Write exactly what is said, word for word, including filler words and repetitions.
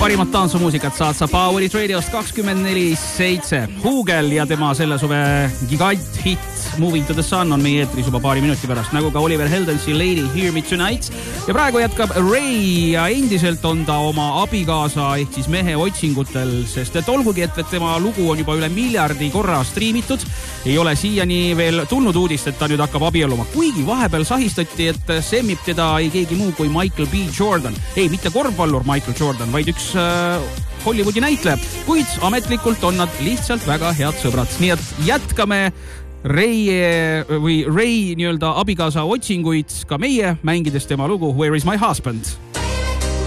parimat tantsumuusikat saad sa Powerit Radiost kakskümmend neli seitse. Hugel ja tema selle suve gigant hit Moving to the Sun on meie eetris juba paari minuti pärast, nagu ka Oliver Heldens'i Lady Hear Me Tonight. Ja praegu jätkab Ray ja endiselt on ta oma abikaasa ehk siis mehe otsingutel, sest et olgugi, et tema lugu on juba üle miljardi korra striimitud, ei ole siiani veel tulnud uudist, et ta nüüd hakkab abielluma. Kuigi vahepeal sahistati, et semmib teda ei keegi muu kui Michael B. Jordan. Ei, mitte korvpallur Michael Jordan, vaid üks äh, Hollywoodi näitleja. Kuid ametlikult on nad lihtsalt väga head sõbrad. Nii et jätkame Ray või Ray nii-öelda abikaasa otsinguid ka meie, mängides tema lugu Where is my husband?